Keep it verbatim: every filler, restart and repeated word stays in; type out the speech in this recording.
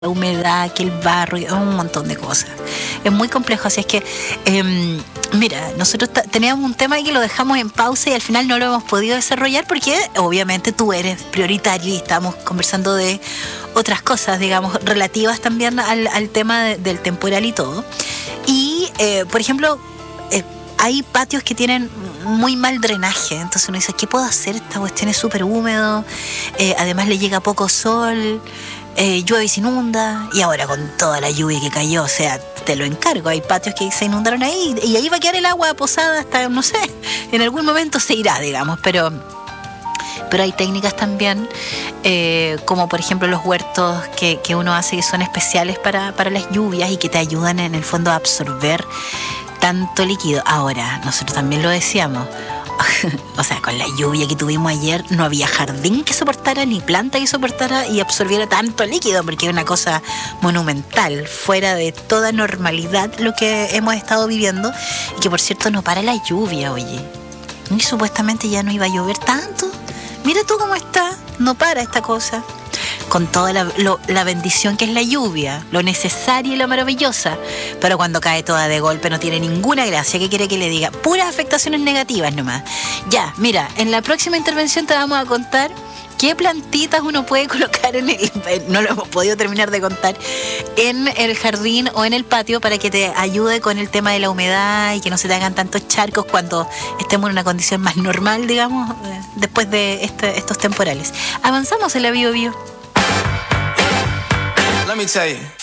la humedad, que el barro, y un montón de cosas. Es muy complejo, así es que, eh, mira, nosotros teníamos un tema que lo dejamos en pausa y al final no lo hemos podido desarrollar porque obviamente tú eres prioritario y estamos conversando de otras cosas, digamos, relativas también al, al tema de, del temporal y todo. Y, eh, por ejemplo, eh, hay patios que tienen muy mal drenaje, entonces uno dice, ¿qué puedo hacer? Esta cuestión es súper húmedo, eh, además le llega poco sol, eh, llueve y se inunda, y ahora con toda la lluvia que cayó, o sea, te lo encargo, hay patios que se inundaron ahí, y ahí va a quedar el agua posada hasta, no sé, en algún momento se irá, digamos, pero... pero hay técnicas también, eh, como por ejemplo los huertos que, que uno hace que son especiales para, para las lluvias y que te ayudan en el fondo a absorber tanto líquido. Ahora, nosotros también lo decíamos, o sea, con la lluvia que tuvimos ayer no había jardín que soportara ni planta que soportara y absorbiera tanto líquido, porque es una cosa monumental, fuera de toda normalidad lo que hemos estado viviendo, y que por cierto no para la lluvia, oye, y supuestamente ya no iba a llover tanto. Mira tú cómo está, no para esta cosa. Con toda la, lo, la bendición que es la lluvia, lo necesaria y lo maravillosa. Pero cuando cae toda de golpe no tiene ninguna gracia. ¿Qué quiere que le diga? Puras afectaciones negativas nomás. Ya, mira, en la próxima intervención te vamos a contar qué plantitas uno puede colocar en el... No lo hemos podido terminar de contar. En el jardín o en el patio para que te ayude con el tema de la humedad y que no se te hagan tantos charcos cuando estemos en una condición más normal, digamos, después de este, estos temporales. Avanzamos en la Bio Bio. Let me tell you.